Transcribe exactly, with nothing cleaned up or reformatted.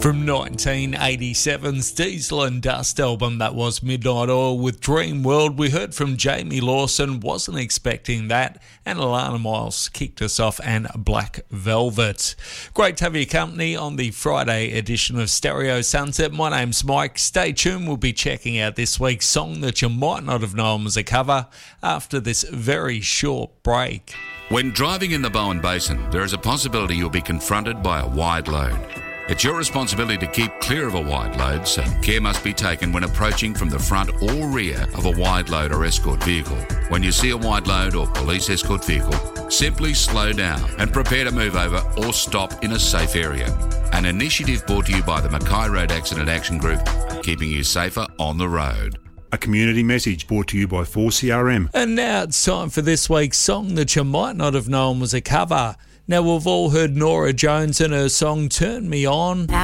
From nineteen eighty-seven's Diesel and Dust album, that was Midnight Oil with Dream World. We heard from Jamie Lawson, wasn't expecting that, and Alana Miles kicked us off, and Black Velvet. Great to have your company on the Friday edition of Stereo Sunset. My name's Mike. Stay tuned, we'll be checking out this week's song that you might not have known was a cover after this very short break. When driving in the Bowen Basin, there is a possibility you'll be confronted by a wide load. It's your responsibility to keep clear of a wide load, so care must be taken when approaching from the front or rear of a wide load or escort vehicle. When you see a wide load or police escort vehicle, simply slow down and prepare to move over or stop in a safe area. An initiative brought to you by the Mackay Road Accident Action Group, keeping you safer on the road. A community message brought to you by four C R M. And now it's time for this week's song that you might not have known was a cover. Now, we've all heard Nora Jones and her song Turn Me On.